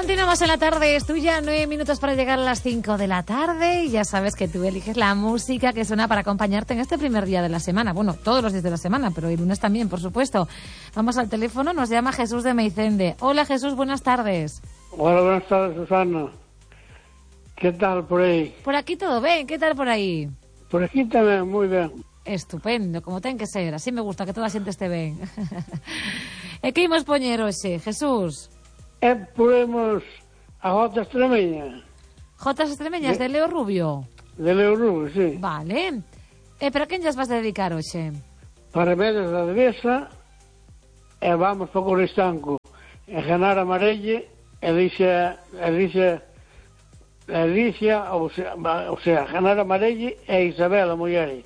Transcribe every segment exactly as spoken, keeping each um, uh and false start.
Continuamos en la tarde, es tuya, nueve minutos para llegar a las cinco de la tarde y ya sabes que tú eliges la música que suena para acompañarte en este primer día de la semana. Bueno, todos los días de la semana, pero el lunes también, por supuesto. Vamos al teléfono, nos llama Jesús de Meicende. Hola Jesús, buenas tardes. Hola, buenas tardes, Susana. ¿Qué tal por aí? Por aquí todo bien, ¿qué tal por aí? Por aquí tamén, moi ben. Estupendo, como ten que ser, así me gusta que toda a xente este ben. E que imos poñer hoxe, Jesús? E ponemos a Jota Extremeña. Jotas Extremeñas de, de Leo Rubio? De Leo Rubio, sí. Vale. E para quen llas vas dedicar hoxe? Para Medes da Devesa, e vamos para Coristanco. E Genara Marelle, Alicia, Alicia, Alicia, ou sea, o sea, Genara Marelle e Isabela Mullere.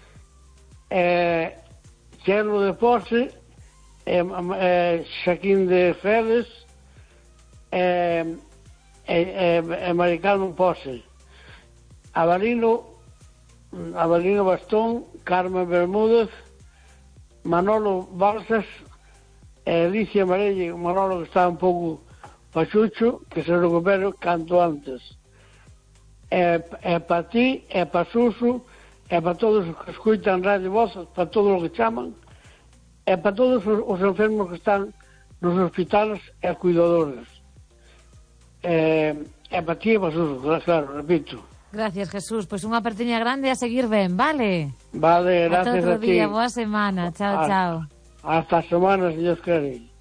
E Chelo de Pose, e, e Xaquín de Fedes, e, e, e, e Maricano Pose. Avalino, Avalino Bastón, Carmen Bermúdez, Manolo Balsas, e Alicia Marelle, Manolo que está un pouco pachucho, que se recupere canto antes. E, e para ti, e para Suso, e para todos os que escutan Radio Voz, para todos os que chaman, e para todos os, os enfermos que están nos hospitales e cuidadores. E, e para ti e para Suso, claro, repito. Gracias, Jesús. Pois pues unha apertiña grande a seguir ben, vale? Vale, gracias a ti. A ti. Boa semana. Chao, a, chao. Hasta a semana, se Dios quere.